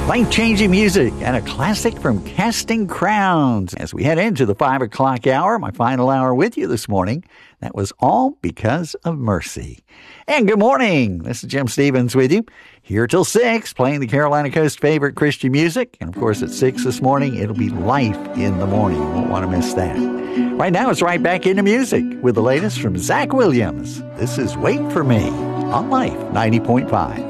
Life-changing music and a classic from Casting Crowns. As we head into the 5 o'clock hour, my final hour with you this morning, that was All Because of Mercy. And good morning. This is Jim Stevens with you, here till 6, playing the Carolina Coast favorite Christian music. And of course, at 6 this morning, it'll be Life in the Morning. You won't want to miss that. Right now, it's right back into music with the latest from Zach Williams. This is Wait for Me on Life 90.5.